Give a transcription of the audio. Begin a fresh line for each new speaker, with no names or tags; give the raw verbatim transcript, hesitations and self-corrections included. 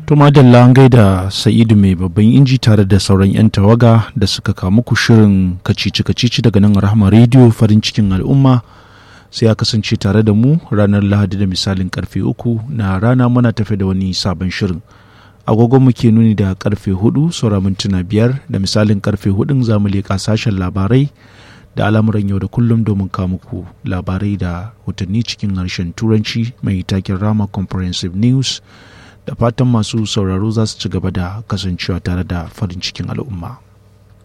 To madalla an gaida Sa'idu mai babban inji tare da sauran 'yan tawaga da suka kamu ku shirin kacici-kacici daga nan Rahama Radio farin cikin al'umma. Sai ya kasance tare da mu ranar Lahadi da misalin karfe uku na rana muna tafe da wani sabon shirin. Agogon muke nuni da karfe hudu saura mintuna biyar da misalin karfe hudun zamu leƙa sashen labarai da al'amuran yau da kullum domin kawo muku labarai da hotanni cikin harshen Turanci mai taken Rama Comprehensive News. Da fatan masu sauraro za su ci gaba da kasancewa tare da farin cikin al'umma.